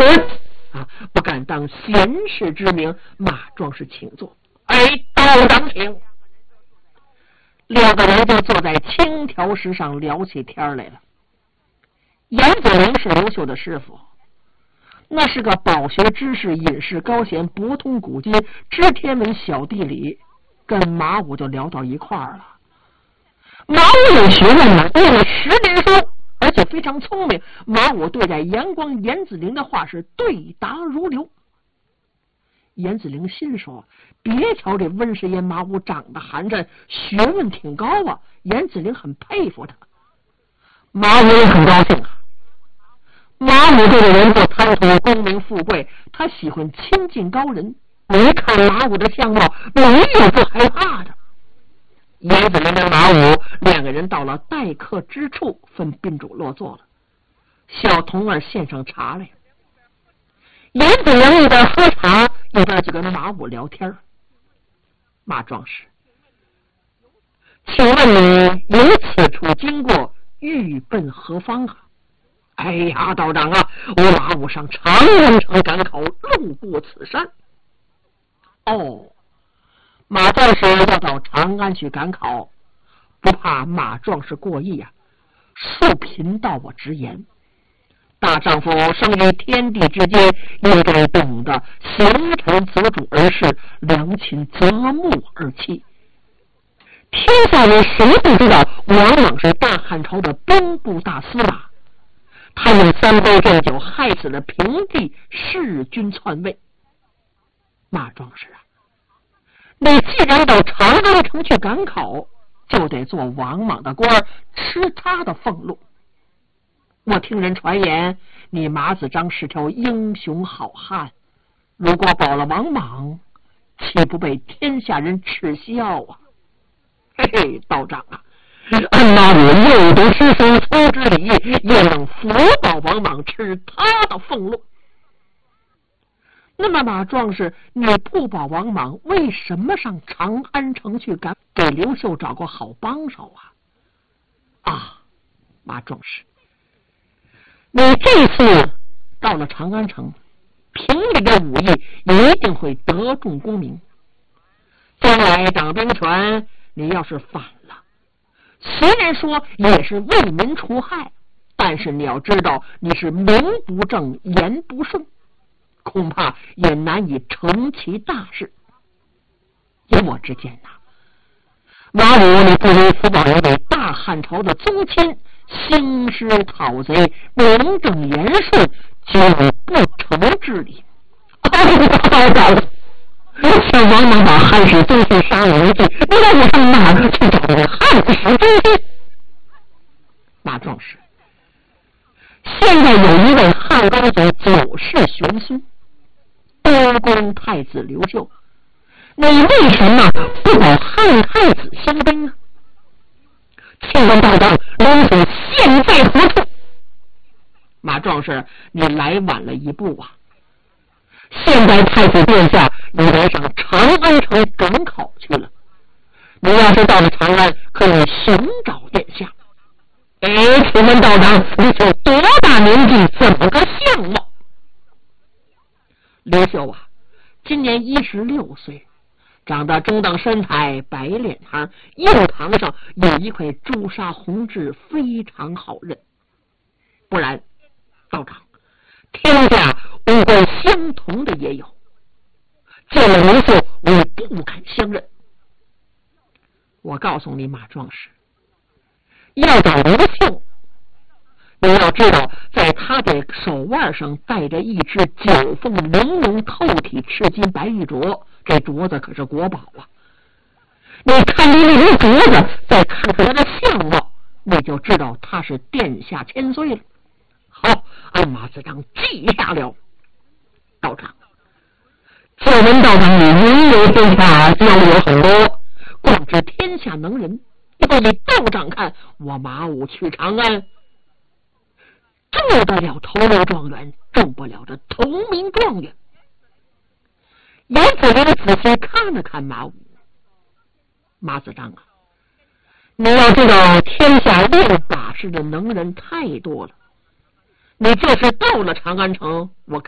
准啊，不敢当贤士之名。马壮士请坐。哎，道长请。6个人就坐在青条石上聊起天来了。严子陵是刘秀的师傅，那是个饱学知识、隐士高贤、博通古今、知天文晓地理，跟马武就聊到一块儿了。马武有学问呢，念了10年书，而且非常聪明。马武对待严光、严子陵的话是对答如流。严子陵心说，别瞧这温师爷马武长得寒碜，学问挺高啊，严子陵很佩服他。马武也很高兴啊。马武这个人不贪图功名富贵，他喜欢亲近高人。一看马武的相貌，没有不害怕的。严子陵跟马武2个人到了待客之处，分宾主落座了。小童儿献上茶来。严子陵一边喝茶，一边就跟马武聊天。马壮士，请问你由此处经过，欲奔何方啊？哎呀，道长啊，我马武上长安城赶考，路过此山。哦，马壮士要到长安去赶考，不怕马壮士过意啊。恕贫道我直言，大丈夫生于天地之间，应该懂得贤臣择主而事，良禽择木而栖。天下人谁不知道王莽是大汉朝的兵部大司马，他用3杯鸩酒害死了平地弑君篡位。马壮士啊，你既然到长安城去赶考，就得做王莽的官，吃他的俸禄。我听人传言，你马子章是条英雄好汉，如果保了王莽，岂不被天下人耻笑啊？嘿嘿，道长啊，按马武又读诗书粗知礼，也能福保王莽，吃他的俸禄。那么马壮士，你不保王莽，为什么上长安城去赶，给刘秀找个好帮手啊？啊，马壮士，你这次到了长安城，凭你的武艺一定会得众功名。将来掌兵权，你要是反了，虽然说也是为民除害，但是你要知道，你是名不正言不顺，恐怕也难以成其大事。依我之见呐，马武你不如福保有位大汉朝的宗亲，兴师讨贼，名正言顺，就有不成之理。像王莽把汉室宗亲杀了为罪，你让我上哪儿去找这个汉室宗亲？马壮士，现在有一位汉高祖9世玄孙，东宫太子刘秀，你为什么不保汉太子相奔呢？请问道长，龙府现在何处？马壮士，你来晚了一步啊！现在太子殿下已经上长安城赶考去了，你要是到了长安，可以寻找殿下。哎，请问道长，你是多大年纪，怎么个相貌？刘秀啊，今年16岁，长得中等身材，白脸膛，右膛上有一块朱砂红痣，非常好认。不然，道长，天下五官相同的也有，见了刘秀，我不敢相认。我告诉你，马壮士，要找刘秀，你要知道，在他的手腕上戴着一只9凤玲珑透体赤金白玉镯，这镯子可是国宝啊！你看你那镯子，再看看他的相貌，你就知道他是殿下千岁了。好，按马子章记下了。道长，就闻道长你名流天下，交友很多，广知天下能人。要以道长看，我马武去长安，中得了头名状元，中不了这同名状元。严子陵仔细看了看马武，马子章啊，你要知道，天下练把式的能人太多了。你就是到了长安城，我